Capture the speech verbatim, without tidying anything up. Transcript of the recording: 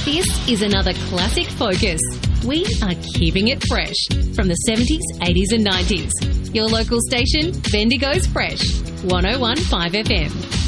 This is another classic focus. We are keeping it fresh from the seventies, eighties and nineties. Your local station, Bendigo's Fresh, one oh one point five F M.